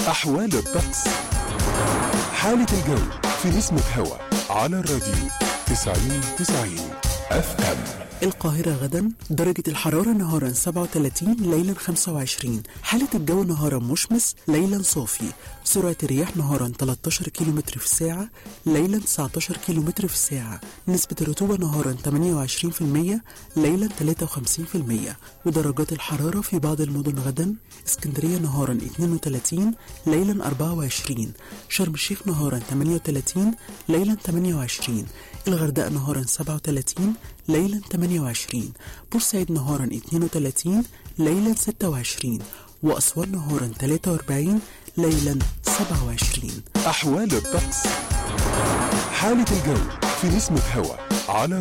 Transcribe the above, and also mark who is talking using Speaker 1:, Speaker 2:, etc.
Speaker 1: أحوال الطقس. حالة الجو في نسمة هوا على الراديو 90 FM.
Speaker 2: القاهرة غدا درجة الحرارة نهارا 37 ليلا 25. حالة الجو نهارا مشمس ليلا صافي. سرعة الرياح نهارا 13 كيلومتر في الساعة ليلا 19 كيلومتر في الساعة. نسبة الرطوبة نهارا 28% ليلا 53%. ودرجات الحرارة في بعض المدن غدا: اسكندرية نهارا 32 ليلا 24. شرم الشيخ نهارا 38 ليلا 28. الغردقة نهارا 37 ليلا 28. بورسعيد نهارا 32 ليلا 26. وأسوان نهارا 43 ليلا 27.
Speaker 1: أحوال الطقس. حالة الجو في نسمة هوا على